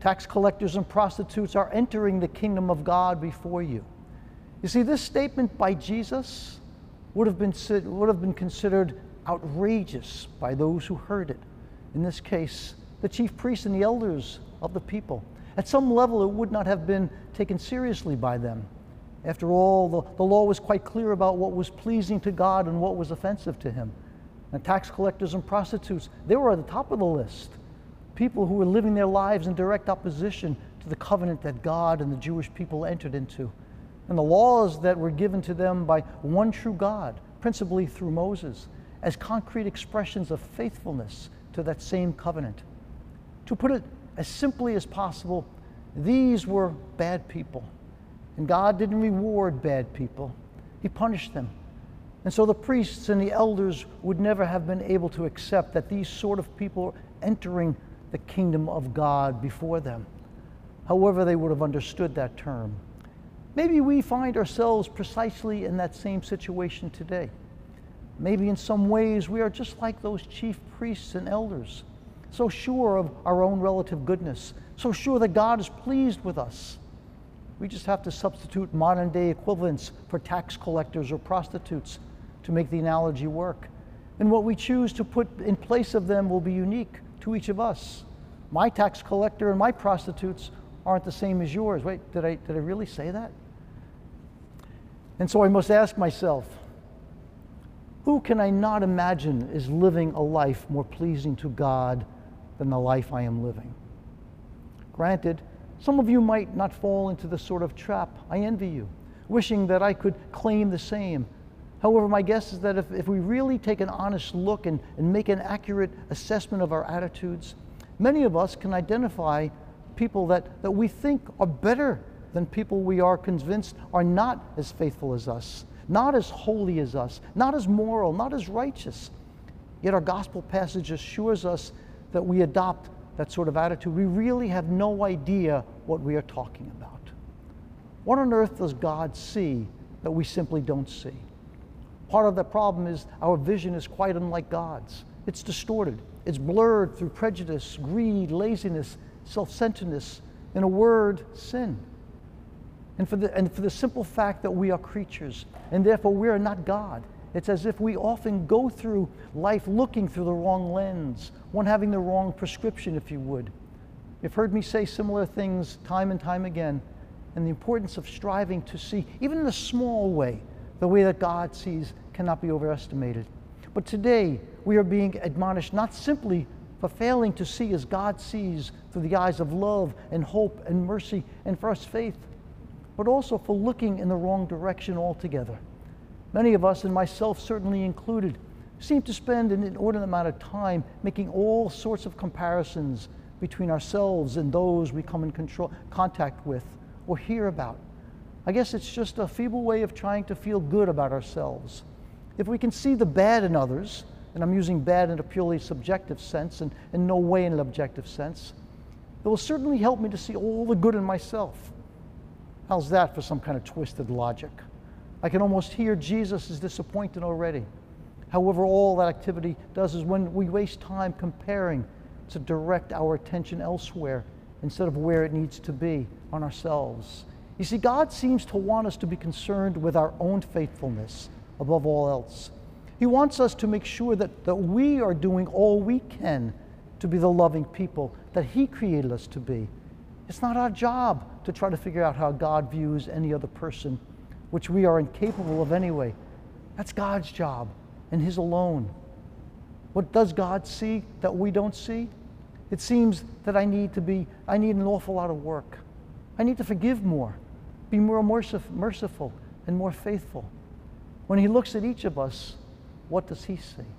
Tax collectors and prostitutes are entering the kingdom of God before you. You see, this statement by Jesus would have been considered outrageous by those who heard it. In this case, the chief priests and the elders of the people. At some level, it would not have been taken seriously by them. After all, the law was quite clear about what was pleasing to God and what was offensive to him. And tax collectors and prostitutes, they were at the top of the list. People who were living their lives in direct opposition to the covenant that God and the Jewish people entered into, and the laws that were given to them by one true God, principally through Moses, as concrete expressions of faithfulness to that same covenant. To put it as simply as possible, these were bad people. And God didn't reward bad people. He punished them. And so the priests and the elders would never have been able to accept that these sort of people entering the kingdom of God before them. However, they would have understood that term. Maybe we find ourselves precisely in that same situation today. Maybe in some ways we are just like those chief priests and elders, so sure of our own relative goodness, so sure that God is pleased with us. We just have to substitute modern day equivalents for tax collectors or prostitutes to make the analogy work. And what we choose to put in place of them will be unique to each of us. My tax collector and my prostitutes aren't the same as yours. Wait, did I really say that? And so I must ask myself, who can I not imagine is living a life more pleasing to God than the life I am living? Granted, some of you might not fall into the sort of trap. I envy you, wishing that I could claim the same. However, my guess is that if we really take an honest look and make an accurate assessment of our attitudes, many of us can identify people that we think are better than people we are convinced are not as faithful as us, not as holy as us, not as moral, not as righteous. Yet our gospel passage assures us that we adopt that sort of attitude. We really have no idea what we are talking about. What on earth does God see that we simply don't see? Part of the problem is our vision is quite unlike God's. It's distorted. It's blurred through prejudice, greed, laziness, self-centeredness, in a word, sin. And for the simple fact that we are creatures, and therefore we are not God. It's as if we often go through life looking through the wrong lens, one having the wrong prescription, if you would. You've heard me say similar things time and time again, and the importance of striving to see, even in a small way, the way that God sees cannot be overestimated. But today, we are being admonished not simply for failing to see as God sees through the eyes of love and hope and mercy and first faith, but also for looking in the wrong direction altogether. Many of us, and myself certainly included, seem to spend an inordinate amount of time making all sorts of comparisons between ourselves and those we come in contact with or hear about. I guess it's just a feeble way of trying to feel good about ourselves. If we can see the bad in others, and I'm using bad in a purely subjective sense and in no way in an objective sense, it will certainly help me to see all the good in myself. How's that for some kind of twisted logic? I can almost hear Jesus is disappointed already. However, all that activity does is when we waste time comparing to direct our attention elsewhere instead of where it needs to be, on ourselves. You see, God seems to want us to be concerned with our own faithfulness above all else. He wants us to make sure that we are doing all we can to be the loving people that He created us to be. It's not our job to try to figure out how God views any other person, which we are incapable of anyway. That's God's job, and His alone. What does God see that we don't see? It seems that I need an awful lot of work. I need to forgive more, be more merciful, and more faithful. When He looks at each of us, what does He see?